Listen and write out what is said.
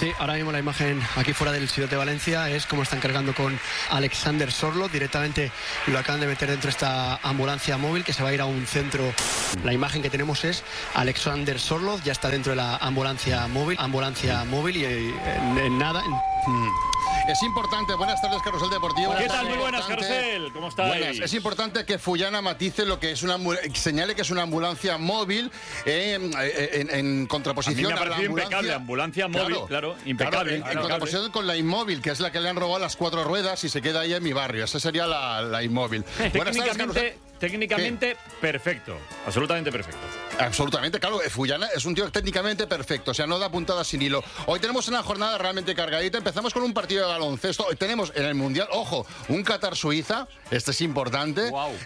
Sí, ahora mismo la imagen aquí fuera del Ciudad de Valencia es como están cargando con Alexander Sorloth. Directamente lo acaban de meter dentro de esta ambulancia móvil que se va a ir a un centro. La imagen que tenemos es Alexander Sorloth, ya está dentro de la ambulancia móvil y en nada... Es importante, buenas tardes, Carrusel Deportivo. ¿Qué tal? Muy buenas, Carrusel. ¿Cómo estáis? Buenas. Es importante que Fullana matice lo que es señale que es una ambulancia móvil en contraposición a mí me ha parecido impecable, ambulancia móvil, claro, impecable. En contraposición con la inmóvil, que es la que le han robado las 4 ruedas y se queda ahí en mi barrio. Esa sería la inmóvil. Técnicamente perfecto, absolutamente perfecto. Absolutamente, claro, Fullana es un tío técnicamente perfecto, o sea, no da puntadas sin hilo. Hoy tenemos una jornada realmente cargadita, empezamos con un partido de baloncesto, hoy tenemos en el Mundial, ojo, un Qatar-Suiza, este es importante,